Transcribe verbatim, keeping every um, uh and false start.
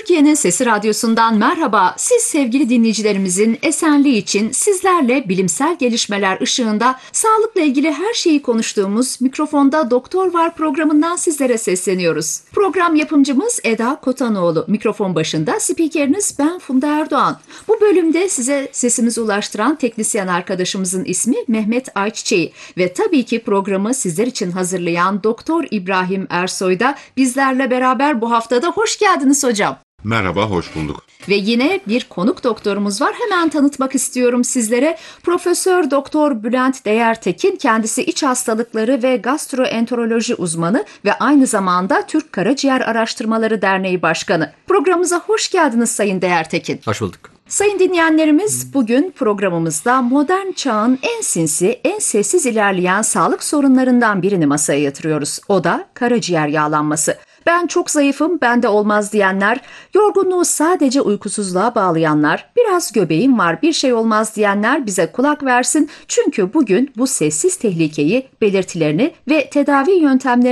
Türkiye'nin Sesi Radyosu'ndan merhaba. Siz sevgili dinleyicilerimizin esenliği için sizlerle bilimsel gelişmeler ışığında sağlıkla ilgili her şeyi konuştuğumuz Mikrofonda Doktor Var programından sizlere sesleniyoruz. Program yapımcımız Eda Kotanoğlu. Mikrofon başında spikeriniz ben Funda Erdoğan. Bu bölümde size sesimizi ulaştıran teknisyen arkadaşımızın ismi Mehmet Ayçiçeği ve tabii ki programı sizler için hazırlayan Doktor İbrahim Ersoy da bizlerle beraber bu haftada. Hoş geldiniz hocam. Merhaba, hoş bulduk. Ve yine bir konuk doktorumuz var. Hemen tanıtmak istiyorum sizlere. Profesör Doktor Bülent Değertekin, kendisi iç hastalıkları ve gastroenteroloji uzmanı ve aynı zamanda Türk Karaciğer Araştırmaları Derneği Başkanı. Programımıza hoş geldiniz Sayın Değertekin. Hoş bulduk. Sayın dinleyenlerimiz, bugün programımızda modern çağın en sinsi, en sessiz ilerleyen sağlık sorunlarından birini masaya yatırıyoruz. O da karaciğer yağlanması. Ben çok zayıfım, bende olmaz diyenler, yorgunluğu sadece uykusuzluğa bağlayanlar, biraz göbeğim var, bir şey olmaz diyenler bize kulak versin. Çünkü bugün bu sessiz tehlikeyi, belirtilerini ve tedavi yöntemlerini